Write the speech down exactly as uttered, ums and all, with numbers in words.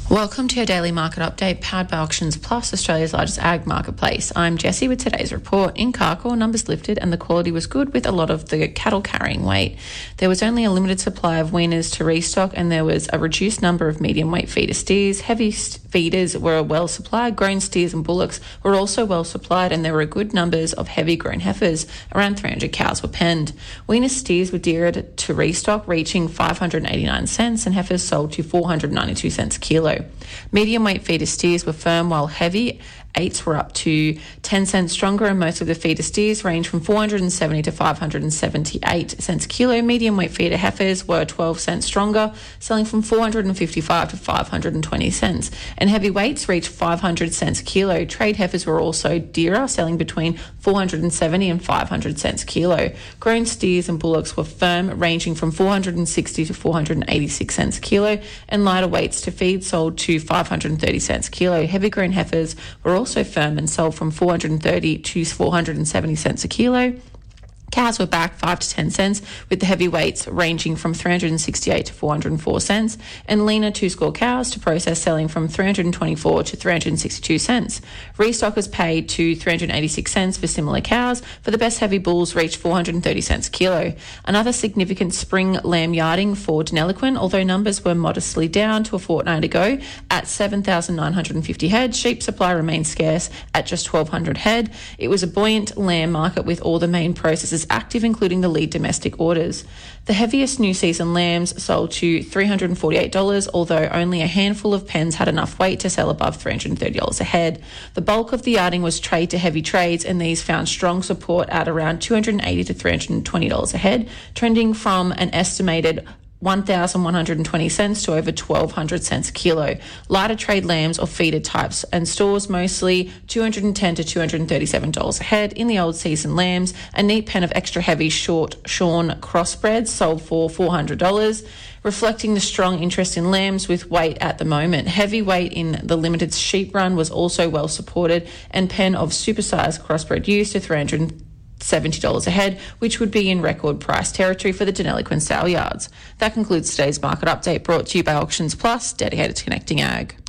Welcome to your daily market update powered by Auctions Plus, Australia's largest ag marketplace. I'm Jessie with today's report. In Carcoar, numbers lifted and the quality was good with a lot of the cattle carrying weight. There was only a limited supply of weaners to restock and there was a reduced number of medium weight feeder steers. Heavy feeders were well supplied. Grown steers and bullocks were also well supplied and there were good numbers of heavy grown heifers. Around three hundred cows were penned. Weaner steers were dearer to restock, reaching five hundred eighty-nine cents and heifers sold to four hundred ninety-two cents a kilo. Medium weight feeder steers were firm while heavy eights were up to ten cents stronger and most of the feeder steers range from four hundred seventy to five hundred seventy-eight cents a kilo. Medium weight feeder heifers were twelve cents stronger, selling from four hundred fifty-five to five hundred twenty cents, and heavy weights reached five hundred cents a kilo. Trade heifers were also dearer, selling between four hundred seventy and five hundred cents a kilo. Grown steers and bullocks were firm, ranging from four hundred sixty to four hundred eighty-six cents a kilo, and lighter weights to feed sold to five hundred thirty cents a kilo. Heavy grown heifers were also firm and sold from four hundred thirty to four hundred seventy cents a kilo. Cows were back five to ten cents, with the heavy weights ranging from three hundred sixty-eight to four hundred four cents, and leaner two-score cows to process selling from three hundred twenty-four to three hundred sixty-two cents. Restockers paid to three hundred eighty-six cents for similar cows. For the best heavy bulls reached four hundred thirty cents a kilo. Another significant spring lamb yarding for Deniliquin, although numbers were modestly down to a fortnight ago at seven thousand nine hundred fifty head. Sheep supply remained scarce at just twelve hundred head. It was a buoyant lamb market with all the main processors active, including the lead domestic orders. The heaviest new season lambs sold to three hundred forty-eight dollars, although only a handful of pens had enough weight to sell above three hundred thirty dollars a head. The bulk of the yarding was trade to heavy trades, and these found strong support at around two hundred eighty dollars to three hundred twenty dollars a head, trending from an estimated one thousand one hundred twenty cents to over twelve hundred cents a kilo. Lighter trade lambs or feeder types and stores mostly two hundred ten dollars to two hundred thirty-seven dollars a head. In the old season lambs, a neat pen of extra heavy short shorn crossbreds sold for four hundred dollars, reflecting the strong interest in lambs with weight at the moment. Heavy weight in the limited sheep run was also well supported, and pen of supersized crossbred used to three hundred seventy dollars a head, which would be in record price territory for the Deniliquin sale yards. That concludes today's market update, brought to you by Auctions Plus, dedicated to connecting ag.